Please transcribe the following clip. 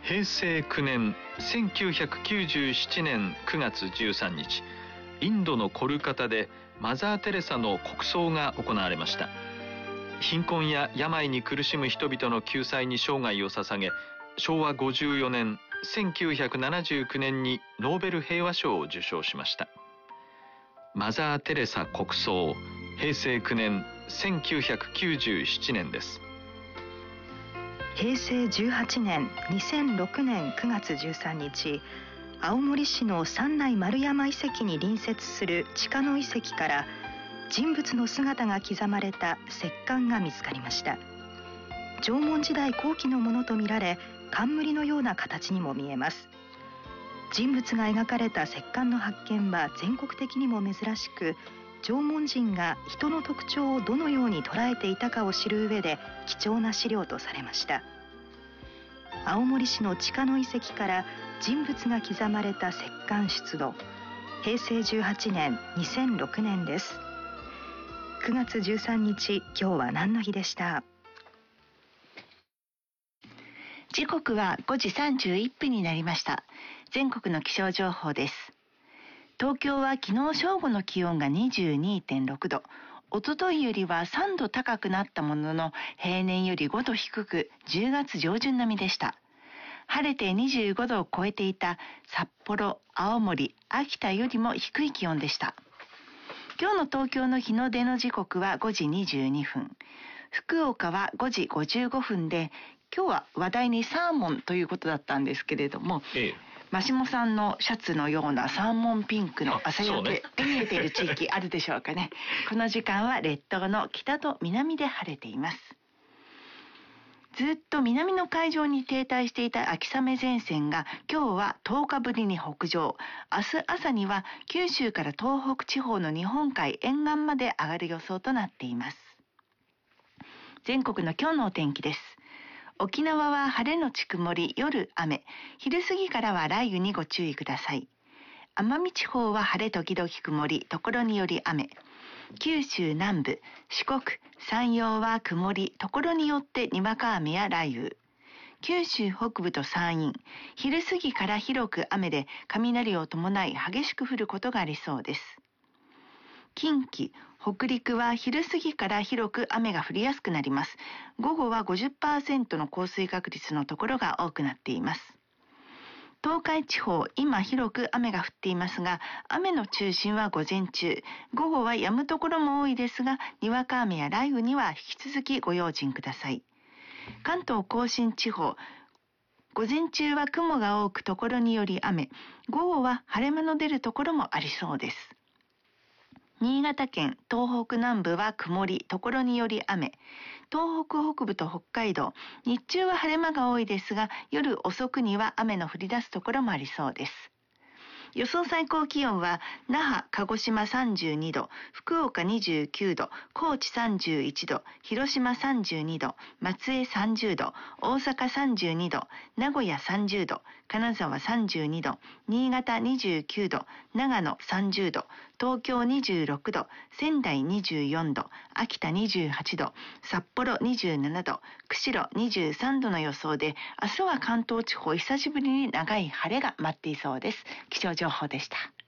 平成9年1997年9月13日、インドのコルカタでマザー・テレサの国葬が行われました。貧困や病に苦しむ人々の救済に生涯を捧げ、昭和54年1979年にノーベル平和賞を受賞しました。マザー・テレサ国葬、平成9年1997年です。 平成18年2006年9月13日、青森市の三内丸山遺跡に隣接する地下の遺跡から人物の姿が刻まれた石棺が見つかりました。縄文時代後期のものとみられ、冠のような形にも見えます。人物が描かれた石棺の発見は全国的にも珍しく、縄文人が人の特徴をどのように捉えていたかを知る上で貴重な資料とされました。青森市の地下の遺跡から人物が刻まれた石棺出土、平成18年2006年です。9月13日、今日は何の日でした？ 時刻は5時31分になりました。全国の気象情報です。東京は昨日正午の気温が 22.6 度、一昨日よりは3度高くなったものの、平年より5度低く10月上旬並みでした。晴れて25度を超えていた札幌、青森、秋田よりも低い気温でした。今日の東京の日の出の時刻は5時22分、福岡は5時55分で、今日は話題にサーモンということだったんですけれども、マシモさんのシャツのようなサーモンピンクの朝焼けが見えている地域あるでしょうかね。この時間は列島の北と南で晴れています。ずっと南の海上に停滞していた秋雨前線が今日は10日ぶりに北上。明日朝には九州から東北地方の日本海沿岸まで上がる予想となっています。全国の今日のお天気です。沖縄は晴れのち曇り、夜雨、昼過ぎからは雷雨にご注意ください。奄美地方は晴れ時々曇り、ところにより雨。九州南部、四国、山陽は曇り、ところによってにわか雨や雷雨。九州北部と山陰、昼過ぎから広く雨で雷を伴い激しく降ることがありそうです。近畿、北陸は昼過ぎから広く雨が降りやすくなります。午後は 50% の降水確率のところが多くなっています。東海地方、今広く雨が降っていますが、雨の中心は午前中、午後は止むところも多いですが、にわか雨や雷雨には引き続きご用心ください。関東甲信地方、午前中は雲が多くところにより雨、午後は晴れ間の出るところもありそうです。新潟県、東北南部は曇り、ところにより雨。東北北部と北海道、日中は晴れ間が多いですが、夜遅くには雨の降り出すところもありそうです。予想最高気温は、那覇、鹿児島32度、福岡29度、高知31度、広島32度、松江30度、大阪32度、名古屋30度、金沢32度、新潟29度、長野30度、東京26度、仙台24度、秋田28度、札幌27度、釧路23度の予想で、明日は関東地方久しぶりに長い晴れが待っていそうです。気象情報でした。